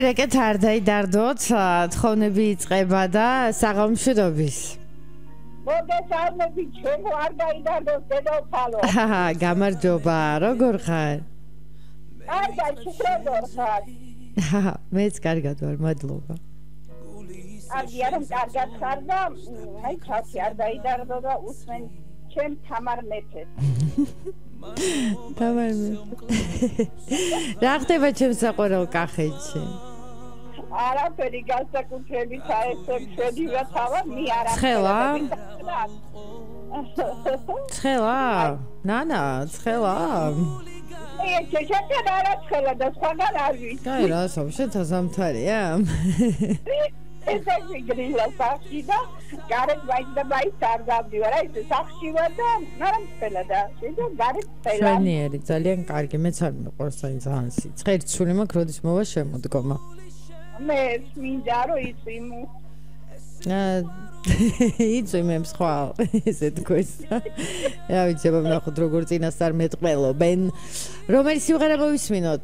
რეკეთ არ დაიდარდოთ, თხოვნები იწყება და საღამოშვიდობის. მოგესალმებით, ჩემო არ დაიდარდოს დედოფალო. გამარჯობა, როგორ ხარ? როგორ ხარ? მეც კარგად ვარ, მადლობა. კარგია რომ კარგად ხარ და აი ხალხი არ დაიდარდო და უსმენ ჩემ თამარ მეფეს. თამარ მეფე. რა ხდება ჩემს საყვარელ კახეთში? არაფერი განსაკუთრებით აესწრებ შედივა თავად მე არა. ცხელა? ნანა, ცხელა? შენ არა ცხელა და სხვაგან არ ვიცი. აი რა, სამშეთა ზამთარია? ესე გიგრილა სახში და გარეთ ვაიძ არ გავდივარ, აი ეს სახში ვარ და არა ცხელა და შედა გარეთ ცხელა. შენიერი, ძალიან კარგი, მეც არ მიყვარს აი ძალიან სიცხე. ცული მაქვს, როდის მოვა შემოდგომა. მე მინდა რომ იწვიმო. იწვიმებს ხვალ, ესე თქოს. რა ვიცი, ვნახოთ როგორ წინასწარ მეტყველობენ. რომელი სიმღერა მოვისმინოთ?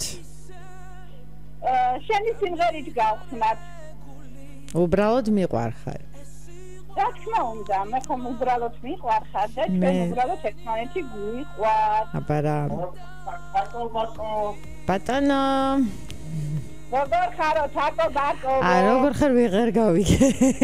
შენი სიმღერით გავხსნათ. უბრალოდ მიყვარხარ. რა თქმა უნდა, მე ხომ უბრალოდ მიყვარხარ და ჩვენ უბრალოდ ერთმანეთი გვიყვართ. აბარა. ბატონო. როგორ ხარო, თაკო ბაკო? როგორ ხარ, ვეღარ გავიგე.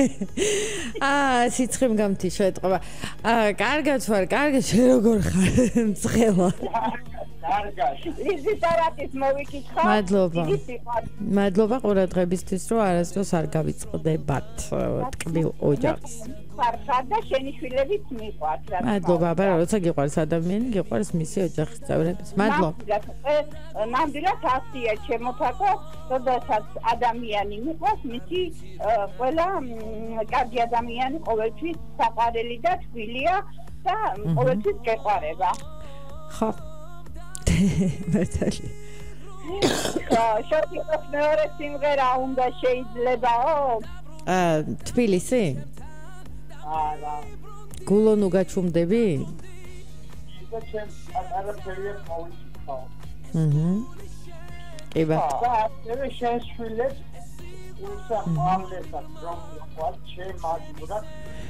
სიცხემ გამთი შეეტყობა. კარგად ვარ, კარგად, შენ როგორ ხარ? ცხელა. კარგად. იზიტარატის მოვიკითხა. მადლობა ყურადღებისთვის, რომ არასდროს არ გავიწყდებათ ტკბილ ოჯახს. ხარ და შენი შვილებით მიყვარს. მადლობა, აბა, როცა გიყვარს ადამიანი, გიყვარს მისი ოჯახის წევრებიც. მადლობა. ნამდვილად ასია ჩემო თაკო, როდესაც ადამიანი მიყვარს, მისი ყველა კარგი ადამიანი ყოველთვის საყვარელი და თბილია და ყოველთვის გეყვარება. ხო. მართალი. შოთის მეორე სიმღერა უნდა შეიძლებაო? თბილისი? არა. გულონუ გაჩუმდები? და ჩემ პატარა ფერია მოვიკითხო. ება. მე შეშვილებს უსა ამლესაც რომ ვიყავ ჩემ მაგურად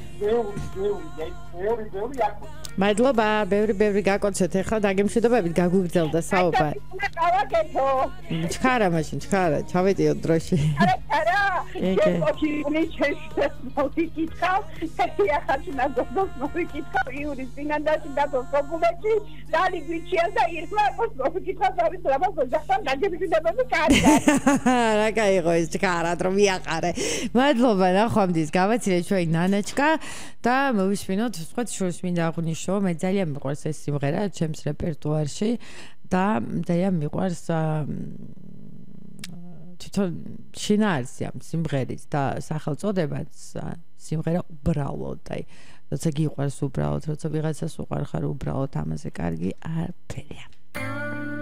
ბევრი აკუც. მადლობა, ბევრი გაკოცეთ, ახლა დაგემშვიდობებით, გაგვიგრძელდა საუბარი. გავაკეთო. ჩქარა მაშინ, ჩქარა, ჩავეტიოთ დროში. არა, შემოჩი მოვიკითხავ, ახლა მოვიკითხავ იურის წინანდაში დაგოყობულეთი, დალი გვიჩია და ირმა მოვიკითხავ არის რამაც ოჯახთან დაგემშვიდობები კარგად. რა кайღო ეს ჩქარა, რომ მიაყარე. მადლობა, ნახვამდის გავაცილე ჩვენი ნანაჩკა და მოვისმინოთ სხვა შორის მინდა აღნიშნო, მე ძალიან მიყვარს ეს სიმღერა ჩემს რეპერტუარში და ძალიან მიყვარს თვითონ შინაარსი ამ სიმღერის და სახელწოდებაც სიმღერა უბრალოდ, აი როცა გიყვარს უბრალოდ, როცა ვიღაცას უყვარხარ უბრალოდ ამაზე კარგი არაფერია.